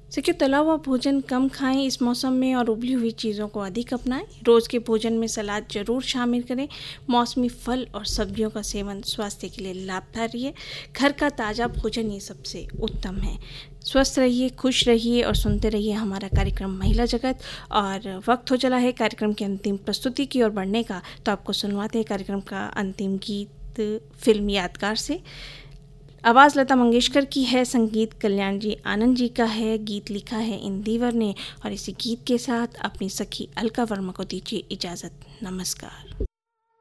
देखिए, तला हुआ भोजन कम खाएं इस मौसम में और उबली हुई चीज़ों को अधिक अपनाएं। रोज़ के भोजन में सलाद जरूर शामिल करें। मौसमी फल और सब्जियों का सेवन स्वास्थ्य के लिए लाभकारी है। घर का ताज़ा भोजन ये सबसे उत्तम है। स्वस्थ रहिए, खुश रहिए और सुनते रहिए हमारा कार्यक्रम महिला जगत। और वक्त हो चला है कार्यक्रम की अंतिम प्रस्तुति की ओर बढ़ने का, तो आपको सुनवाते हैं कार्यक्रम का अंतिम गीत फिल्म यादगार से। आवाज़ लता मंगेशकर की है, संगीत कल्याण जी आनंद जी का है, गीत लिखा है इंदिवर ने। और इसी गीत के साथ अपनी सखी अलका वर्मा को दीजिए इजाज़त। नमस्कार।